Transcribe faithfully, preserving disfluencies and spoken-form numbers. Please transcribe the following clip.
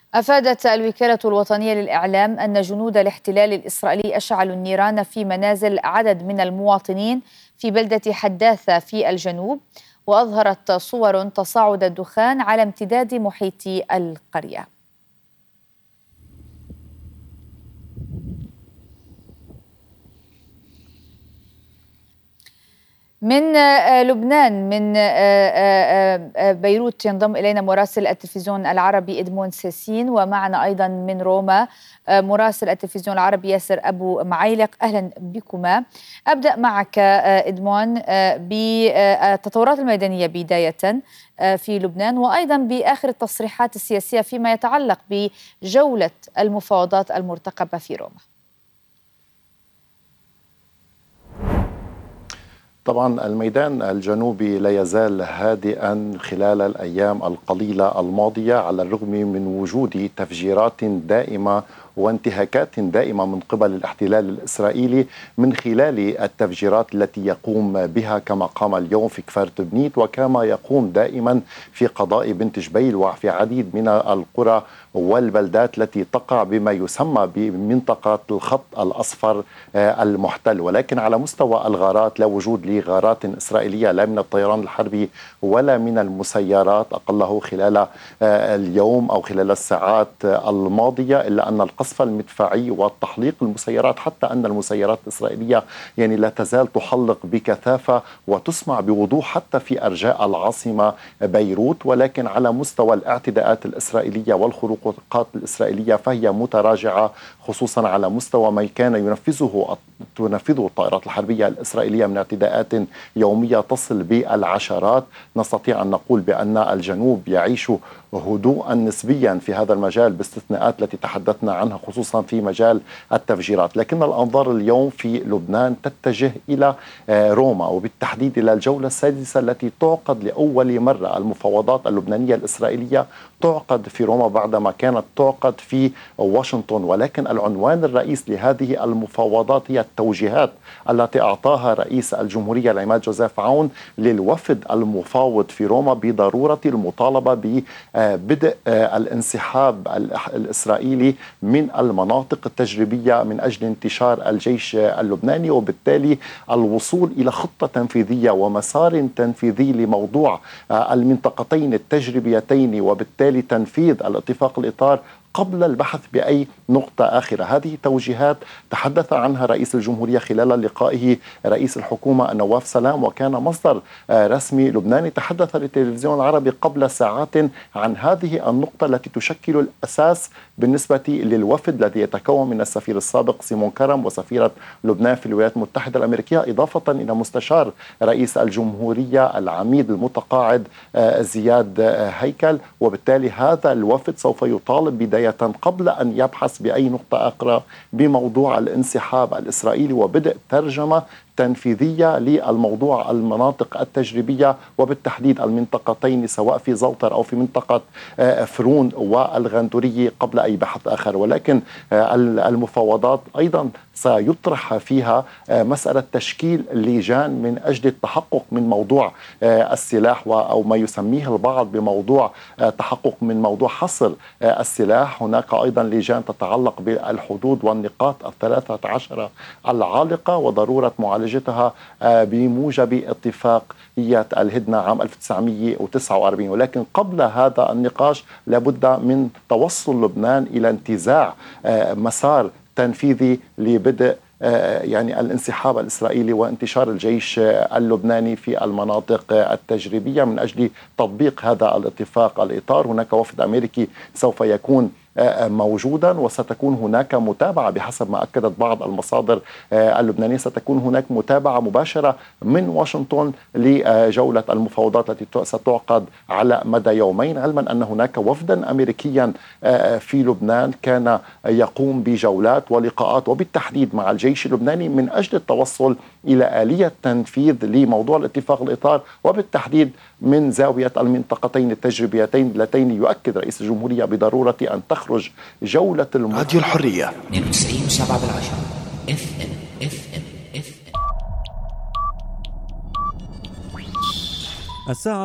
أفادت الوكالة الوطنية للإعلام أن جنود الاحتلال الإسرائيلي أشعلوا النيران في منازل عدد من المواطنين في بلدة حداثة في الجنوب، وأظهرت صور تصاعد الدخان على امتداد محيط القرية. من لبنان، من بيروت ينضم إلينا مراسل التلفزيون العربي إدمون سيسين، ومعنا أيضا من روما مراسل التلفزيون العربي ياسر أبو معيلق. أهلا بكما. أبدأ معك إدمون بالتطورات الميدانية بداية في لبنان، وأيضا بآخر التصريحات السياسية فيما يتعلق بجولة المفاوضات المرتقبة في روما. طبعا الميدان الجنوبي لا يزال هادئا خلال الأيام القليلة الماضية، على الرغم من وجود تفجيرات دائمة وانتهاكات دائمة من قبل الاحتلال الإسرائيلي من خلال التفجيرات التي يقوم بها كما قام اليوم في كفر تبنيت، وكما يقوم دائما في قضاء بنت جبيل وفي عديد من القرى والبلدات التي تقع بما يسمى بمنطقة الخط الأصفر المحتل. ولكن على مستوى الغارات لا وجود لغارات إسرائيلية لا من الطيران الحربي ولا من المسيرات أقله خلال اليوم أو خلال الساعات الماضية، إلا أن القصف المدفعي وتحليق المسيرات، حتى أن المسيرات الإسرائيلية يعني لا تزال تحلق بكثافة وتسمع بوضوح حتى في أرجاء العاصمة بيروت. ولكن على مستوى الاعتداءات الإسرائيلية والخروقات الإسرائيلية فهي متراجعة، خصوصا على مستوى ما كان ينفذه تنفذه الطائرات الحربية الإسرائيلية من اعتداءات يومية تصل بالعشرات. نستطيع أن نقول بأن الجنوب يعيش هدوءا نسبيا في هذا المجال باستثناءات التي تحدثنا عنها خصوصا في مجال التفجيرات. لكن الأنظار اليوم في لبنان تتجه إلى روما، وبالتحديد إلى الجولة السادسة التي تعقد لأول مرة. المفاوضات اللبنانية الإسرائيلية تعقد في روما بعدما كانت تعقد في واشنطن، ولكن العنوان الرئيس لهذه المفاوضات هي التوجيهات التي أعطاها رئيس الجمهورية العماد جوزيف عون للوفد المفاوض في روما بضرورة المطالبة ب بدء الانسحاب الإسرائيلي من المناطق التجريبية من أجل انتشار الجيش اللبناني، وبالتالي الوصول إلى خطة تنفيذية ومسار تنفيذي لموضوع المنطقتين التجريبيتين، وبالتالي تنفيذ الاتفاق الإطار قبل البحث بأي نقطة آخرة. هذه توجيهات تحدث عنها رئيس الجمهورية خلال لقائه رئيس الحكومة نواف سلام، وكان مصدر رسمي لبناني تحدث للتلفزيون العربي قبل ساعات عن هذه النقطة التي تشكل الأساس بالنسبة للوفد الذي يتكون من السفير السابق سيمون كرم وسفيرة لبنان في الولايات المتحدة الأمريكية، إضافة إلى مستشار رئيس الجمهورية العميد المتقاعد زياد هيكل. وبالتالي هذا الوفد سوف يطالب بداية قبل أن يبحث بأي نقطة أخرى بموضوع الانسحاب الإسرائيلي وبدء ترجمة تنفيذية للموضوع المناطق التجريبية، وبالتحديد المنطقتين سواء في زوطر أو في منطقة فرون والغندورية قبل أي بحث آخر. ولكن المفاوضات أيضا سيطرح فيها مسألة تشكيل لجان من أجل التحقق من موضوع السلاح أو ما يسميه البعض بموضوع تحقق من موضوع حصر السلاح. هناك أيضا لجان تتعلق بالحدود والنقاط الثلاثة عشر العالقة وضرورة معالجتها بموجب اتفاقية الهدنة عام ألف وتسعمئة وتسعة وأربعين. ولكن قبل هذا النقاش لابد من توصل لبنان إلى انتزاع مسار تنفيذي لبدء يعني الانسحاب الإسرائيلي وانتشار الجيش اللبناني في المناطق التجريبية من أجل تطبيق هذا الاتفاق الإطار. هناك وفد أمريكي سوف يكون موجودا، وستكون هناك متابعة بحسب ما أكدت بعض المصادر اللبنانية، ستكون هناك متابعة مباشرة من واشنطن لجولة المفاوضات التي ستعقد على مدى يومين، علما أن هناك وفدا أمريكيا في لبنان كان يقوم بجولات ولقاءات وبالتحديد مع الجيش اللبناني من أجل التوصل إلى آلية تنفيذ لموضوع الاتفاق الإطار، وبالتحديد من زاوية المنطقتين التجريبيتين اللتين يؤكد رئيس الجمهورية بضرورة أن تخرج جولة راديو الحرية اثنين وتسعين وسبعة بالعشرة اف ام اف ام اف ام. الساعة